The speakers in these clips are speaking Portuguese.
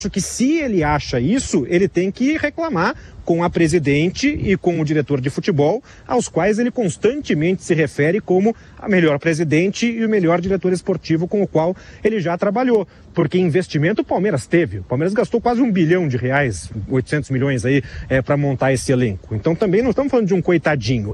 que se ele acha isso, ele tem que reclamar com a presidente e com o diretor de futebol, aos quais ele constantemente se refere como a melhor presidente e o melhor diretor esportivo com o qual ele já trabalhou. Porque investimento o Palmeiras teve. O Palmeiras gastou quase R$1 bilhão, 800 milhões aí para montar esse elenco. Então também não estamos falando de um coitadinho.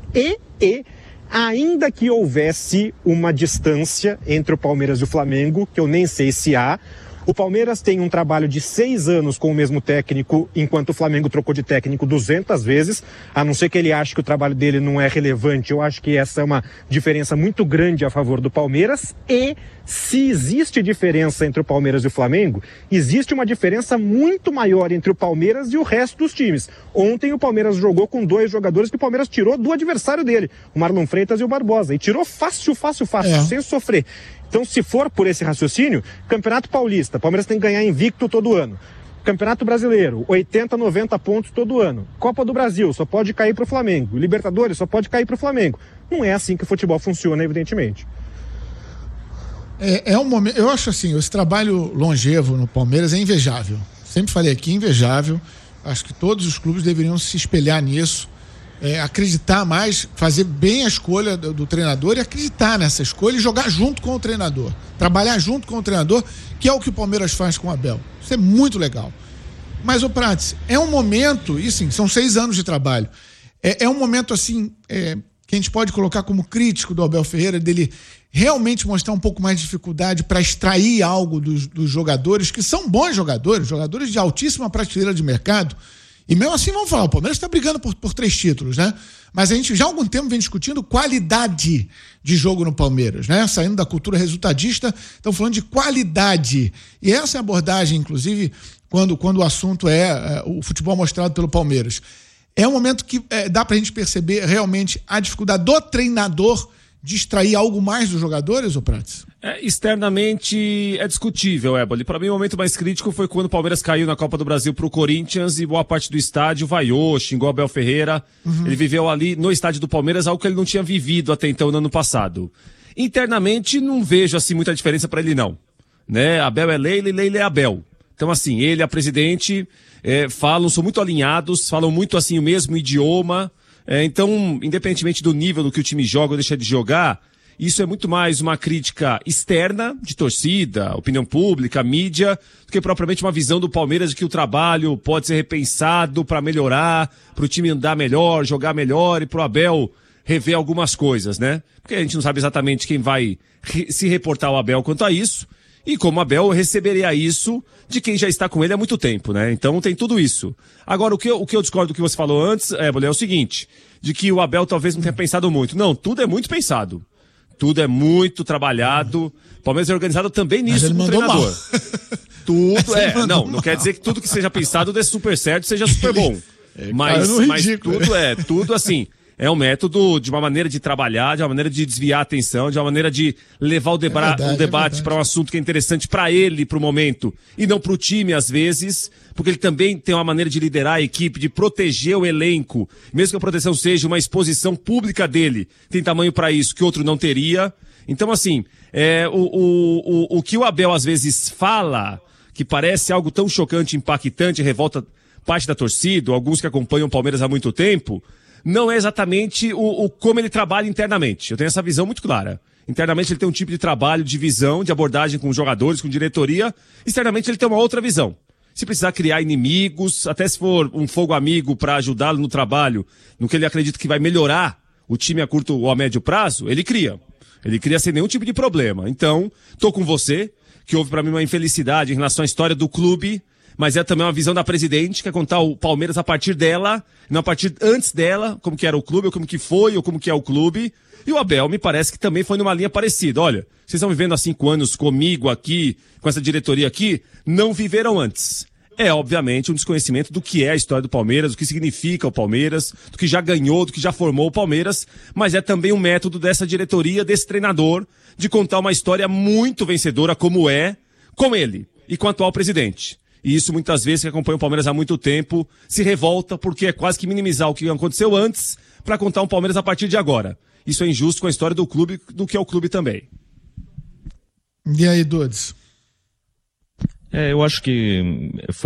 Ainda que houvesse uma distância entre o Palmeiras e o Flamengo, que eu nem sei se há, o Palmeiras tem um trabalho de 6 anos com o mesmo técnico, enquanto o Flamengo trocou de técnico 200 vezes, a não ser que ele ache que o trabalho dele não é relevante. Eu acho que essa é uma diferença muito grande a favor do Palmeiras. E se existe diferença entre o Palmeiras e o Flamengo, existe uma diferença muito maior entre o Palmeiras e o resto dos times. Ontem o Palmeiras jogou com 2 jogadores que o Palmeiras tirou do adversário dele, o Marlon Freitas e o Barbosa, e tirou fácil, sem sofrer. Então, se for por esse raciocínio, Campeonato Paulista, Palmeiras tem que ganhar invicto todo ano. Campeonato Brasileiro, 80, 90 pontos todo ano. Copa do Brasil, só pode cair para o Flamengo. Libertadores, só pode cair para o Flamengo. Não é assim que o futebol funciona, evidentemente. É um momento, eu acho assim, esse trabalho longevo no Palmeiras é invejável. Sempre falei aqui, invejável. Acho que todos os clubes deveriam se espelhar nisso. Acreditar mais, fazer bem a escolha do treinador e acreditar nessa escolha e jogar junto com o treinador, trabalhar junto com o treinador, que é o que o Palmeiras faz com o Abel. Isso é muito legal. Mas, ô Prates, é um momento, e sim, são 6 anos de trabalho, é um momento assim, que a gente pode colocar como crítico do Abel Ferreira, dele realmente mostrar um pouco mais de dificuldade para extrair algo dos jogadores, que são bons jogadores de altíssima prateleira de mercado. E mesmo assim, vamos falar, o Palmeiras está brigando por 3 títulos, né? Mas a gente já há algum tempo vem discutindo qualidade de jogo no Palmeiras, né? Saindo da cultura resultadista, estão falando de qualidade. E essa é a abordagem, inclusive, quando o assunto é o futebol mostrado pelo Palmeiras. É um momento que dá pra gente perceber realmente a dificuldade do treinador de extrair algo mais dos jogadores, ô Prates? Externamente é discutível, Éboli. Para mim o momento mais crítico foi quando o Palmeiras caiu na Copa do Brasil pro Corinthians e boa parte do estádio vaiou, xingou Abel Ferreira. Ele viveu ali no estádio do Palmeiras algo que ele não tinha vivido até então no ano passado. Internamente não vejo assim muita diferença para ele não, né? Abel é Leila e Leila é Abel. Então assim, ele e a presidente são muito alinhados, falam muito assim o mesmo idioma. Então, independentemente do nível do que o time joga ou deixa de jogar, isso é muito mais uma crítica externa, de torcida, opinião pública, mídia, do que propriamente uma visão do Palmeiras de que o trabalho pode ser repensado para melhorar, para o time andar melhor, jogar melhor e para o Abel rever algumas coisas, né? Porque a gente não sabe exatamente quem vai se reportar ao Abel quanto a isso. E como Abel receberia isso de quem já está com ele há muito tempo, né? Então tem tudo isso. Agora, o que eu discordo do que você falou antes, é o seguinte, de que o Abel talvez não tenha pensado muito. Não, tudo é muito pensado. Tudo é muito trabalhado. O Palmeiras é organizado também nisso com o treinador. Tudo não quer dizer que tudo que seja pensado dê super certo, seja super bom. Mas tudo assim. É um método de uma maneira de trabalhar, de uma maneira de desviar a atenção, de uma maneira de levar o debate para um assunto que é interessante para ele, para o momento, e não para o time, às vezes, porque ele também tem uma maneira de liderar a equipe, de proteger o elenco, mesmo que a proteção seja uma exposição pública dele, tem tamanho para isso, que outro não teria. Então, assim, o que o Abel às vezes fala, que parece algo tão chocante, impactante, revolta parte da torcida, alguns que acompanham o Palmeiras há muito tempo, não é exatamente como ele trabalha internamente. Eu tenho essa visão muito clara. Internamente ele tem um tipo de trabalho, de visão, de abordagem com os jogadores, com diretoria. Externamente ele tem uma outra visão. Se precisar criar inimigos, até se for um fogo amigo para ajudá-lo no trabalho, no que ele acredita que vai melhorar o time a curto ou a médio prazo, ele cria. Ele cria sem nenhum tipo de problema. Então, tô com você, que houve para mim uma infelicidade em relação à história do clube, mas é também uma visão da presidente, que é contar o Palmeiras a partir dela, não a partir antes dela, como que era o clube, ou como que foi, ou como que é o clube. E o Abel me parece que também foi numa linha parecida. Olha, vocês estão vivendo há 5 anos comigo aqui, com essa diretoria aqui, não viveram antes. É, obviamente, um desconhecimento do que é a história do Palmeiras, do que significa o Palmeiras, do que já ganhou, do que já formou o Palmeiras, mas é também um método dessa diretoria, desse treinador, de contar uma história muito vencedora como é, com ele e com o atual presidente. E isso muitas vezes, que acompanha o Palmeiras há muito tempo, se revolta porque é quase que minimizar o que aconteceu antes para contar um Palmeiras a partir de agora. Isso é injusto com a história do clube, do que é o clube também. E aí, Dudes? Eu acho que foi